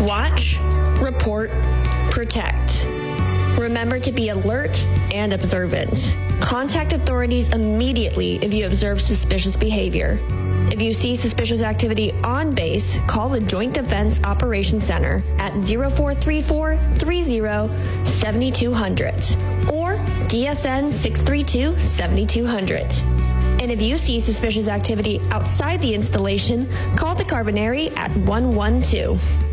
Watch, report, protect. Remember to be alert and observant. Contact authorities immediately if you observe suspicious behavior. If you see suspicious activity on base, call the Joint Defense Operations Center at 0434-30-7200 or DSN 632-7200. And if you see suspicious activity outside the installation, call the Carbonary at 112.